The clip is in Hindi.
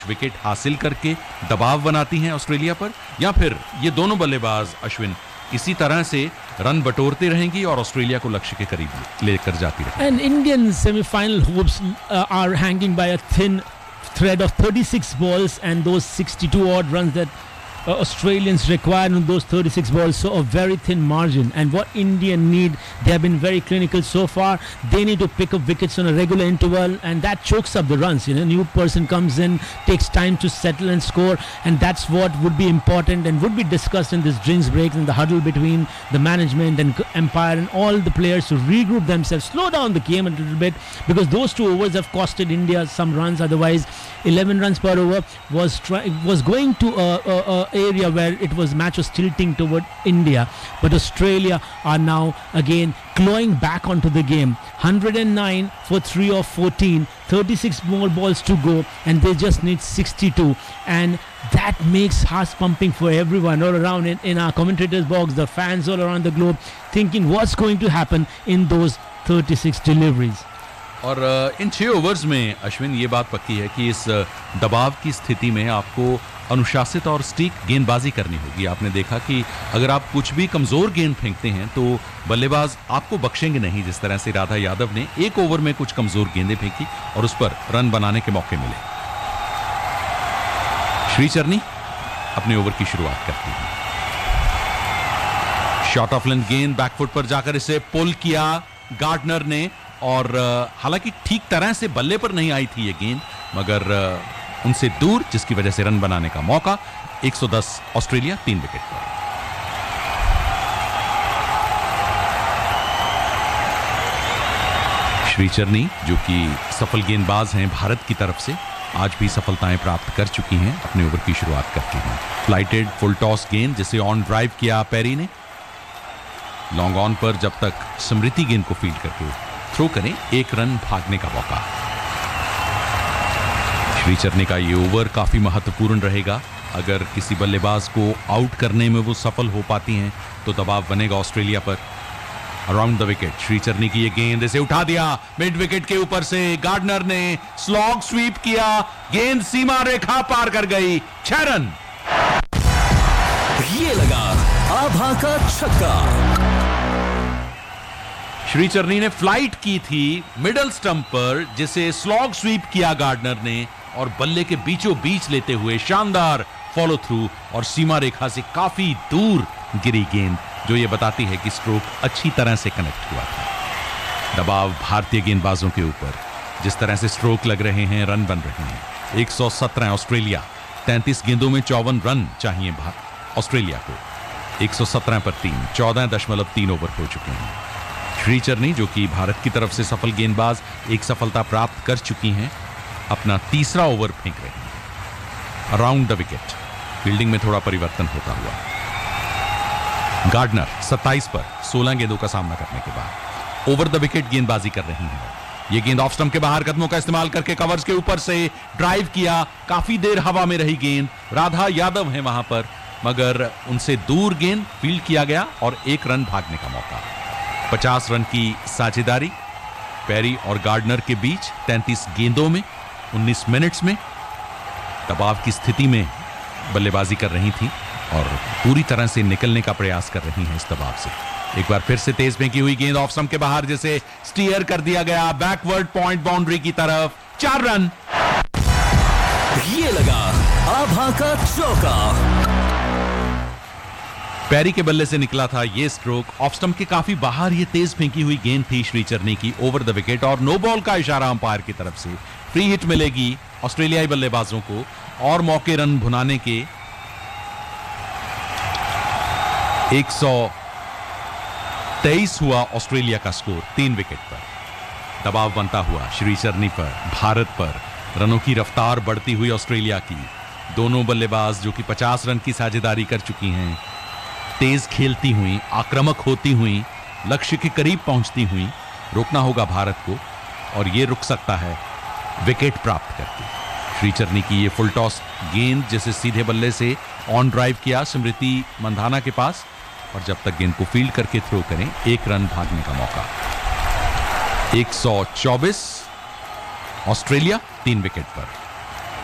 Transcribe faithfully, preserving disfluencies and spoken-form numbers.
विकेट हासिल करके दबाव बनाती हैं ऑस्ट्रेलिया पर, या फिर ये दोनों बल्लेबाज अश्विन इसी तरह से रन बटोरते रहेंगी और ऑस्ट्रेलिया को लक्ष्य के करीब लेकर जाती रहेंगी। And Indian semi-final hopes uh, are hanging by a thin thread of thirty-six balls and those sixty-two odd runs that uh, Australians require on those thirty-six balls, so a very thin margin. And what India need, they have been very clinical so far. They need to pick up wickets on a regular interval, and that chokes up the runs. You know, new person comes in, takes time to settle and score, and that's what would be important and would be discussed in this drinks break and the huddle between the management and umpire and all the players to regroup themselves, slow down the game a little bit, because those two overs have costed India some runs. Otherwise, eleven runs per over was try- was going to a, a, a area where it was match was tilting toward India, but Australia are now again clawing back onto the game. one hundred nine for three of fourteen, thirty-six more balls to go, and they just need sixty-two, and that makes hearts pumping for everyone all around in, in our commentators box, the fans all around the globe, thinking what's going to happen in those thirty-six deliveries. और इन छह ओवर्स में अश्विन ये बात पक्की है कि इस दबाव की स्थिति में आपको अनुशासित और सटीक गेंदबाजी करनी होगी। आपने देखा कि अगर आप कुछ भी कमजोर गेंद फेंकते हैं तो बल्लेबाज आपको बख्शेंगे नहीं। जिस तरह से राधा यादव ने एक ओवर में कुछ कमजोर गेंदें फेंकी और उस पर रन बनाने के मौके मिले। श्रीचरनी अपने ओवर की शुरुआत करती है। शॉट ऑफ लेंथ गेंद बैकफुट पर जाकर इसे पुल किया गार्डनर ने, और हालांकि ठीक तरह से बल्ले पर नहीं आई थी ये गेंद, मगर उनसे दूर, जिसकी वजह से रन बनाने का मौका। एक सौ दस ऑस्ट्रेलिया तीन विकेट पर। श्रीचरनी जो कि सफल गेंदबाज हैं भारत की तरफ से, आज भी सफलताएं प्राप्त कर चुकी हैं, अपने ओवर की शुरुआत करती हैं। फ्लाइटेड फुल टॉस गेंद जिसे ऑन ड्राइव किया पेरी ने। लॉन्ग ऑन पर जब तक स्मृति गेंद को फील्ड करके थ्रो करें, एक रन भागने का मौका। श्रीचरनी का ये ओवर काफी महत्वपूर्ण रहेगा। अगर किसी बल्लेबाज को आउट करने में वो सफल हो पाती हैं तो दबाव बनेगा ऑस्ट्रेलिया पर। अराउंड द विकेट श्रीचरनी की ये गेंद, इसे उठा दिया मिड विकेट के ऊपर से। गार्डनर ने स्लॉग स्वीप किया, गेंद सीमा रेखा पार कर गई। छह रन। ये लगा आभा का छक्का। श्रीचरनी ने फ्लाइट की थी मिडल स्टंप पर, जिसे स्लॉग स्वीप किया गार्डनर ने, और बल्ले के बीचों बीच लेते हुए शानदार फॉलो थ्रू और सीमा रेखा से काफी दूर गिरी गेंद, जो ये बताती है कि स्ट्रोक अच्छी तरह से कनेक्ट हुआ था। दबाव भारतीय गेंदबाजों के ऊपर, जिस तरह से स्ट्रोक लग रहे हैं, रन बन रहे हैं। एक सौ सत्रह ऑस्ट्रेलिया, तैंतीस गेंदों में चौवन रन चाहिए ऑस्ट्रेलिया को। एक सौ सत्रह पर तीन, चौदह दशमलव तीन ओवर हो चुके हैं। श्रीचरनी जो कि भारत की तरफ से सफल गेंदबाज, एक सफलता प्राप्त कर चुकी हैं, अपना तीसरा ओवर फेंक रहे हैं। अराउंड द विकेट फील्डिंग में थोड़ा परिवर्तन होता हुआ। गार्डनर सत्ताईस पर सोलह गेंदों का सामना करने के बाद ओवर द विकेट गेंदबाजी कर रही हैं। ये गेंद ऑफ स्टंप के बाहर कदमों का इस्तेमाल करके कवर्स के ऊपर से ड्राइव किया, काफी देर हवा में रही गेंद। राधा यादव है वहां पर, मगर उनसे दूर गेंद फील्ड किया गया और एक रन भागने का मौका। पचास रन की साझेदारी पेरी और गार्डनर के बीच, तैंतीस गेंदों में उन्नीस मिनट्स में। दबाव की स्थिति में बल्लेबाजी कर रही थी और पूरी तरह से निकलने का प्रयास कर रही हैं इस दबाव से। एक बार फिर से तेज फेंकी हुई गेंद ऑफ स्टंप के बाहर, जिसे स्टीयर कर दिया गया बैकवर्ड पॉइंट बाउंड्री की तरफ। चार रन। ये लगा आभा का चौका। पेरी के बल्ले से निकला था ये स्ट्रोक। ऑफ स्टंप के काफी बाहर ये तेज फेंकी हुई गेंद थी श्रीचरनी की, ओवर द विकेट, और नो बॉल का इशारा अंपायर की तरफ से। फ्री हिट मिलेगी ऑस्ट्रेलियाई बल्लेबाजों को और मौके रन भुनाने के। एक सौ तेईस हुआ ऑस्ट्रेलिया का स्कोर तीन विकेट पर। दबाव बनता हुआ श्रीचरनी पर, भारत पर। रनों की रफ्तार बढ़ती हुई ऑस्ट्रेलिया की। दोनों बल्लेबाज जो कि पचास रन की साझेदारी कर चुकी हैं, तेज खेलती हुई, आक्रामक होती हुई, लक्ष्य के करीब पहुंचती हुई। रोकना होगा भारत को, और ये रुक सकता है विकेट प्राप्त करके। श्रीचरनी की ये फुल टॉस गेंद, जिसे सीधे बल्ले से ऑन ड्राइव किया स्मृति मंधाना के पास, और जब तक गेंद को फील्ड करके थ्रो करें, एक रन भागने का मौका। एक सौ चौबीस ऑस्ट्रेलिया तीन विकेट पर।